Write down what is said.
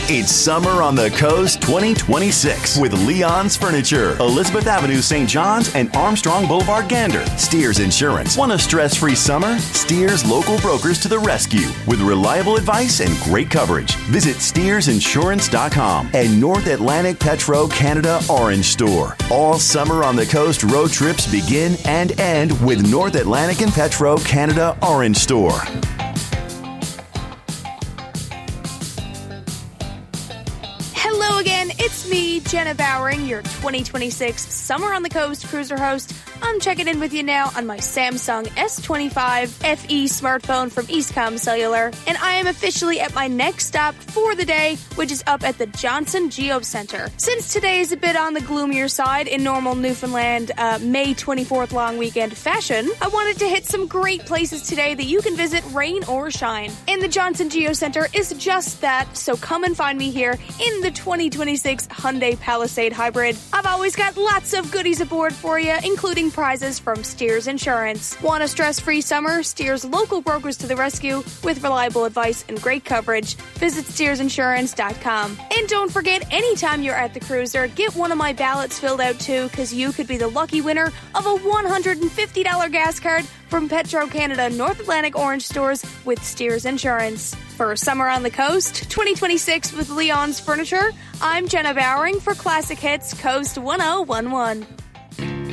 It's Summer on the Coast 2026 with Leon's Furniture, Elizabeth Avenue, St. John's, and Armstrong Boulevard, Gander. Steers Insurance. Want a stress-free summer? Steers local brokers to the rescue with reliable advice and great coverage. Visit SteersInsurance.com and North Atlantic Petro Canada Orange Store. All Summer on the Coast road trips begin and end with North Atlantic and Petro Canada Orange Store. Hello again, it's me, Jenna Bowering, your 2026 Summer on the Coast cruiser host. I'm checking in with you now on my Samsung S25 FE smartphone from Eastcom Cellular, and I am officially at my next stop for the day, which is up at the Johnson Geo Center. Since today is a bit on the gloomier side in normal Newfoundland May 24th long weekend fashion, I wanted to hit some great places today that you can visit rain or shine. And the Johnson Geo Center is just that, so come and find me here in the 2026 Hyundai Palisade Hybrid. I've always got lots of goodies aboard for you, including prizes from Steers Insurance. Want a stress-free summer? Steers local brokers to the rescue with reliable advice and great coverage. Visit SteersInsurance.com. And don't forget, anytime you're at the cruiser, get one of my ballots filled out too, because you could be the lucky winner of a $150 gas card from Petro Canada North Atlantic Orange Stores with Steers Insurance. For Summer on the Coast 2026 with Leon's Furniture, I'm Jenna Bowering for Classic Hits Coast 1011.